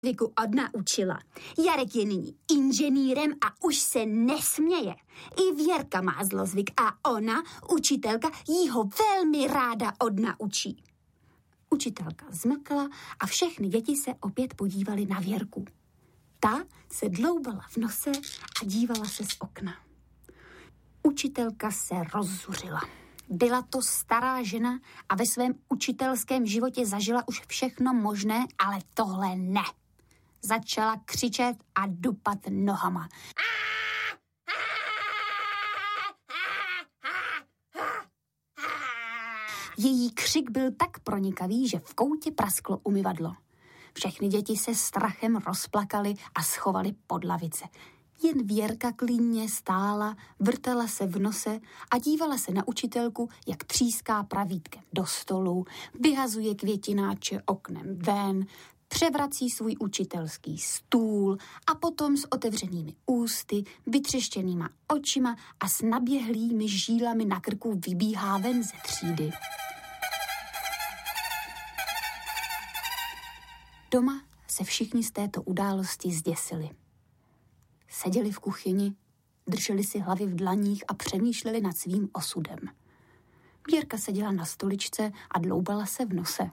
Viku odnaučila. Jarek je nyní inženýrem a už se nesměje. I Věrka má zlozvyk a ona, učitelka, jí ho velmi ráda odnaučí. Učitelka zmlkla a všechny děti se opět podívaly na Věrku. Ta se dloubala v nose a dívala se z okna. Učitelka se rozzuřila. Byla to stará žena a ve svém učitelském životě zažila už všechno možné, ale tohle ne. Začala křičet a dupat nohama. Její křik byl tak pronikavý, že v koutě prasklo umyvadlo. Všechny děti se strachem rozplakaly a schovaly pod lavice. Jen Věrka klidně stála, vrtala se v nose a dívala se na učitelku, jak tříská pravítkem do stolu, vyhazuje květináče oknem ven, převrací svůj učitelský stůl a potom s otevřenými ústy, vytřeštěnýma očima a s naběhlými žílami na krku vybíhá ven ze třídy. Doma se všichni z této události zděsili. Seděli v kuchyni, drželi si hlavy v dlaních a přemýšleli nad svým osudem. Věrka seděla na stoličce a dloubala se v nose.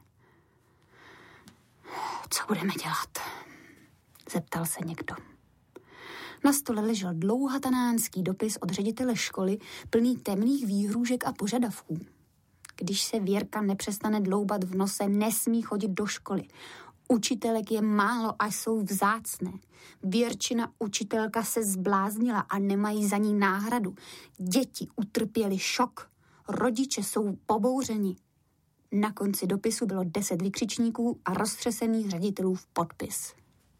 Co budeme dělat? Zeptal se někdo. Na stole ležel dlouhatanánský dopis od ředitele školy, plný temných výhrůžek a požadavků. Když se Věrka nepřestane dloubat v nose, nesmí chodit do školy. Učitelek je málo a jsou vzácné. Věrčina učitelka se zbláznila a nemají za ní náhradu. Děti utrpěly šok. Rodiče jsou pobouřeni. Na konci dopisu bylo 10 vykřičníků a roztřesených ředitelův podpis.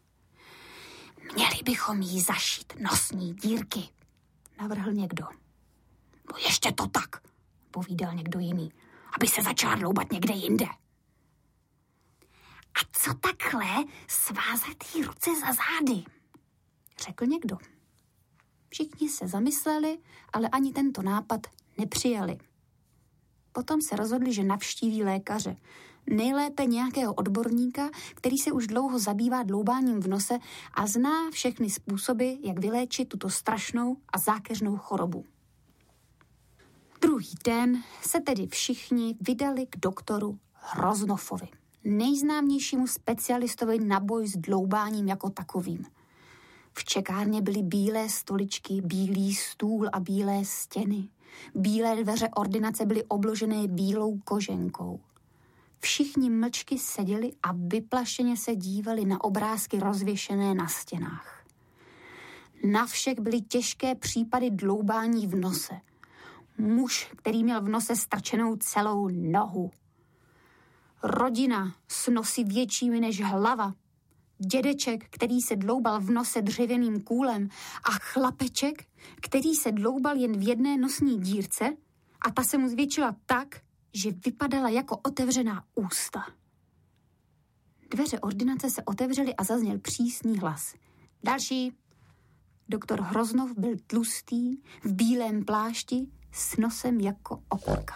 Měli bychom jí zašít nosní dírky, navrhl někdo. No ještě to tak, povídal někdo jiný, aby se začala dloubat někde jinde. A co takhle svázat jí ruce za zády, řekl někdo. Všichni se zamysleli, ale ani tento nápad nepřijali. Potom se rozhodli, že navštíví lékaře. Nejlépe nějakého odborníka, který se už dlouho zabývá dloubáním v nose a zná všechny způsoby, jak vyléčit tuto strašnou a zákeřnou chorobu. Druhý den se tedy všichni vydali k doktoru Hroznofovi, nejznámějšímu specialistovi na boj s dloubáním jako takovým. V čekárně byly bílé stoličky, bílý stůl a bílé stěny. Bílé dveře ordinace byly obložené bílou koženkou. Všichni mlčky seděli a vyplašeně se dívali na obrázky rozvěšené na stěnách. Na všech byly těžké případy dloubání v nose. Muž, který měl v nose strčenou celou nohu. Rodina s nosy většími než hlava. Dědeček, který se dloubal v nose dřevěným kůlem a chlapeček, který se dloubal jen v jedné nosní dírce a ta se mu zvětšila tak, že vypadala jako otevřená ústa. Dveře ordinace se otevřely a zazněl přísný hlas. Další. Doktor Hroznov byl tlustý, v bílém plášti, s nosem jako okurka.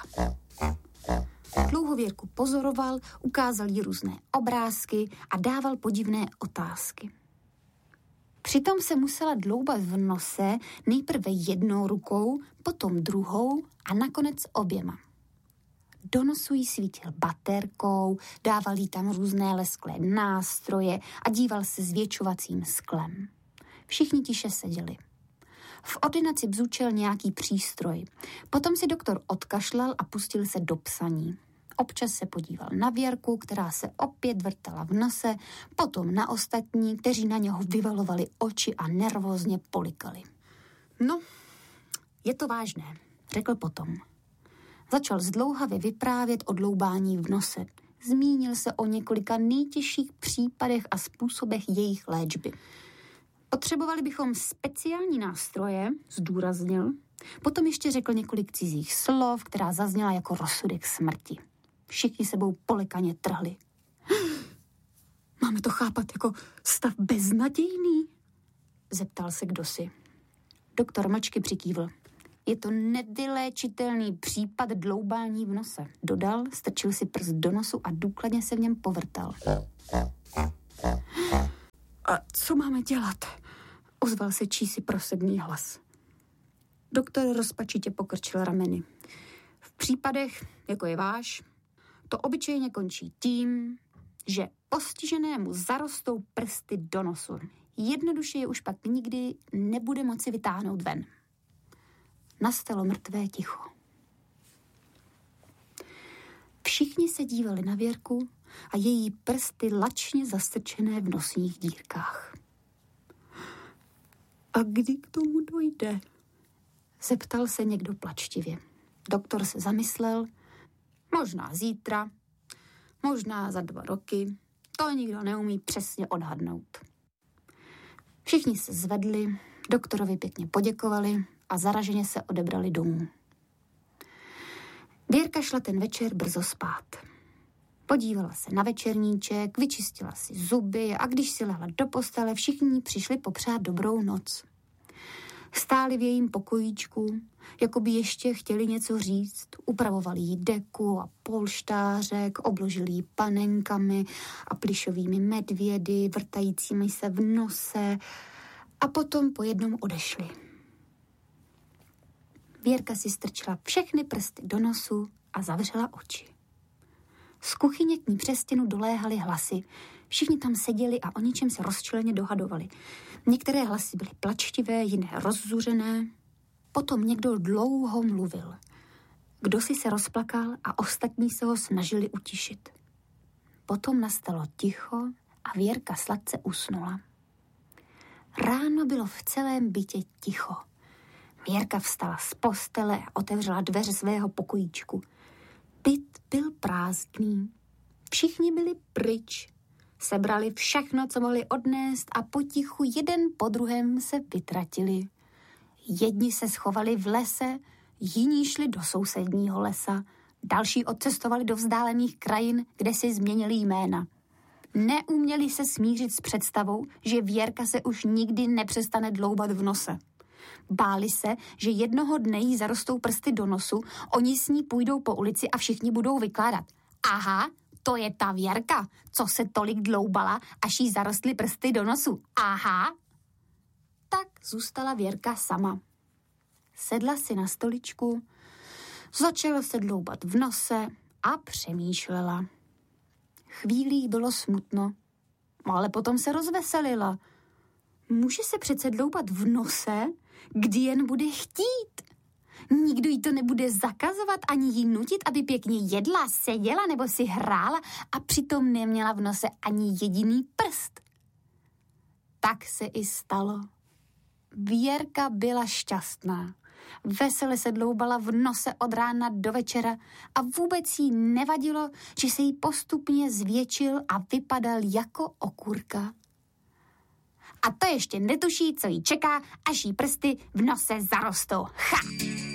Dlouho Věrku pozoroval, ukázal jí různé obrázky a dával podivné otázky. Přitom se musela dloubat v nose nejprve jednou rukou, potom druhou a nakonec oběma. Do nosu jí svítil baterkou, dával jí tam různé lesklé nástroje a díval se zvětšovacím sklem. Všichni tiše seděli. V ordinaci bzučel nějaký přístroj. Potom si doktor odkašlal a pustil se do psaní. Občas se podíval na Věrku, která se opět vrtala v nose, potom na ostatní, kteří na něho vyvalovali oči a nervózně polikali. No, je to vážné, řekl potom. Začal zdlouhavě vyprávět o dloubání v nose. Zmínil se o několika nejtěžších případech a způsobech jejich léčby. Potřebovali bychom speciální nástroje, zdůraznil. Potom ještě řekl několik cizích slov, která zazněla jako rozsudek smrti. Všichni sebou polekaně trhli. Máme to chápat jako stav beznadějný? Zeptal se kdosi. Doktor mlčky přikývl. Je to nevyléčitelný případ dloubání v nose. Dodal, strčil si prst do nosu a důkladně se v něm povrtal. A co máme dělat? Ozval se čísi prosebný hlas. Doktor rozpačitě pokrčil rameny. V případech, jako je váš, to obyčejně končí tím, že postiženému zarostou prsty do nosu. Jednoduše je už pak nikdy nebude moci vytáhnout ven. Nastalo mrtvé ticho. Všichni se dívali na Věrku a její prsty lačně zastrčené v nosních dírkách. A kdy k tomu dojde? Zeptal se někdo plačtivě. Doktor se zamyslel. Možná zítra, možná za 2 roky. To nikdo neumí přesně odhadnout. Všichni se zvedli, doktorovi pěkně poděkovali a zaraženě se odebrali domů. Věrka šla ten večer brzo spát. Podívala se na večerníček, vyčistila si zuby a když si lehla do postele, všichni přišli popřát dobrou noc. Stáli v jejím pokojíčku, jako by ještě chtěli něco říct. Upravovali jí deku a polštářek, obložili jí panenkami a plyšovými medvědy, vrtajícími se v nose a potom po jednom odešli. Věrka si strčila všechny prsty do nosu a zavřela oči. Z kuchyně k ní přes stěnu doléhaly hlasy. Všichni tam seděli a o ničem se rozčileně dohadovali. Některé hlasy byly plačtivé, jiné rozzuřené. Potom někdo dlouho mluvil. Kdosi se rozplakal a ostatní se ho snažili utišit. Potom nastalo ticho a Věrka sladce usnula. Ráno bylo v celém bytě ticho. Věrka vstala z postele a otevřela dveře svého pokojíčku. Byt byl prázdný. Všichni byli pryč. Sebrali všechno, co mohli odnést a potichu jeden po druhém se vytratili. Jedni se schovali v lese, jiní šli do sousedního lesa, další odcestovali do vzdálených krajin, kde si změnili jména. Neuměli se smířit s představou, že Věrka se už nikdy nepřestane dloubat v nose. Báli se, že jednoho dne jí zarostou prsty do nosu, oni s ní půjdou po ulici a všichni budou vykládat. Aha, to je ta Věrka, co se tolik dloubala, až jí zarostly prsty do nosu. Aha. Tak zůstala Věrka sama. Sedla si na stoličku, začala se dloubat v nose a přemýšlela. Chvílí bylo smutno, ale potom se rozveselila. Může se přece dloubat v nose, kdy jen bude chtít. Nikdo jí to nebude zakazovat ani jí nutit, aby pěkně jedla, seděla nebo si hrála a přitom neměla v nose ani jediný prst. Tak se i stalo. Věrka byla šťastná. Vesele se dloubala v nose od rána do večera a vůbec jí nevadilo, že se jí postupně zvětšil a vypadal jako okurka. A to ještě netuší, co jí čeká, až jí prsty v nose zarostou. Ha!